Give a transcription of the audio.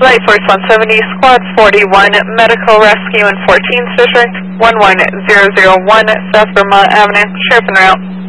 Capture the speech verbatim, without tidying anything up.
Flight Force one seventy, Squad forty-one, Medical Rescue in fourteenth District, one one zero zero one South Vermont Avenue, Sheriff en route.